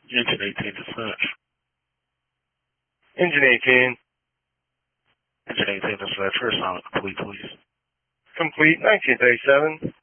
Engine 18 dispatch. Engine 18. Engine 18 dispatch. First silent complete, please. Complete, 1937.